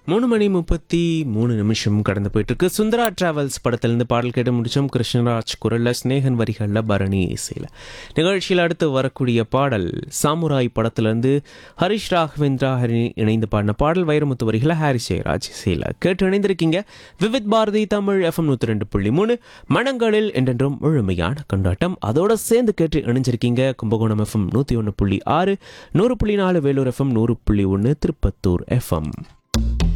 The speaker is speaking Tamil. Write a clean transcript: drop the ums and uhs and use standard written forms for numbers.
3:33 கடந்து போயிட்டு இருக்கு. சுந்தரா டிராவல்ஸ் படத்திலிருந்து பாடல் கேட்டு முடிச்சோம். கிருஷ்ணராஜ் குரல்ல, ஸ்நேகன் வரிகளில், பரணி இசையில். நிகழ்ச்சியில் அடுத்து வரக்கூடிய பாடல் சாமுராய் படத்திலிருந்து ஹரிஷ் ராகவேந்திரா ஹரி இணைந்து பாடின பாடல். வைரமுத்து வரிகளை ஹாரிஸ் ஜெயராஜ் இசையில். கேட்டு இணைந்திருக்கீங்க விவித் பாரதி தமிழ் FM 102.3 மனங்களில் என்றென்றும் முழுமையான கொண்டாட்டம். அதோட சேர்ந்து கேட்டு இணைஞ்சிருக்கீங்க Kumbakonam FM 101.6, 100.4 Vellore FM, 100.1 Tirupattur FM.